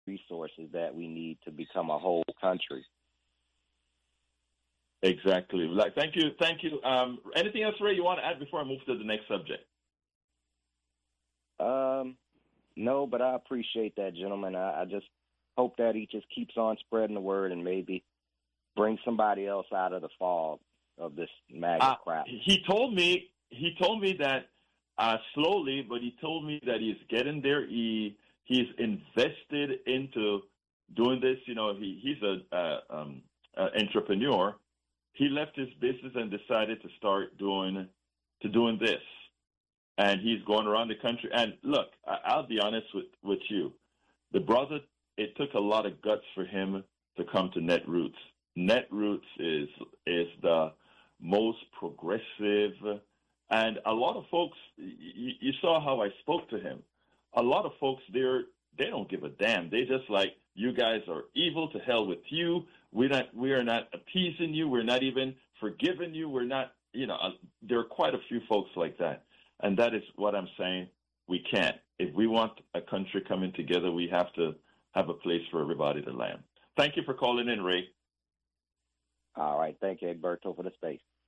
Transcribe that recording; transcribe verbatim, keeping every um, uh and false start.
resources that we need to become a whole country. Exactly. Like, thank you, thank you. Um, anything else, Ray, you want to add before I move to the next subject? Um, no, but I appreciate that, gentlemen. I, I just hope that he just keeps on spreading the word and maybe bring somebody else out of the fog of this MAGA Uh, crap. he told me he told me that uh, slowly, but he told me that he's getting there. He he's invested into doing this. You know, he he's a uh, um, uh, entrepreneur. He left his business and decided to start doing to doing this, and he's going around the country. And look, I, I'll be honest with, with you, the brother. It took a lot of guts for him to come to Netroots. Netroots is is the most progressive, and a lot of folks. You, you saw how I spoke to him. A lot of folks there, they don't give a damn. They just like, you guys are evil. To hell with you. We're not. We are not appeasing you. We're not even forgiving you. We're not. You know, uh, there are quite a few folks like that, and that is what I'm saying. We can't. If we want a country coming together, we have to have a place for everybody to land. Thank you for calling in, Ray. All right. Thank you, Egberto, for the space.